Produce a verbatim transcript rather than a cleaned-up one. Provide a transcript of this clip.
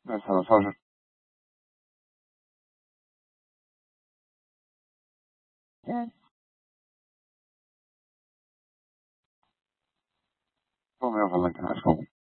对，小的超市嗯， 都没有什么跟他说过。